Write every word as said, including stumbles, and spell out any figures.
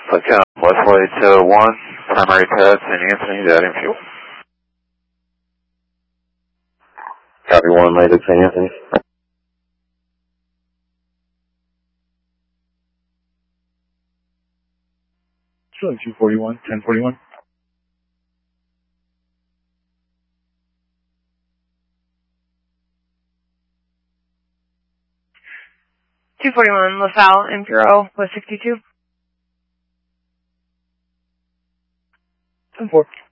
Lookout, Westlake to one, primary pad, Saint Anthony, adding fuel. Copy one, made at Saint Anthony. two forty-one, ten forty-one. two forty-one, LaSalle, Imperial, West sixty-two. ten four.